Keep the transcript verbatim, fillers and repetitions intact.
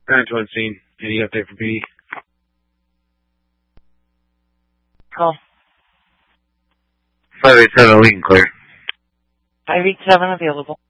nine to one scene. Any update from P D? Call. five eight seven, we can clear. five eight seven available.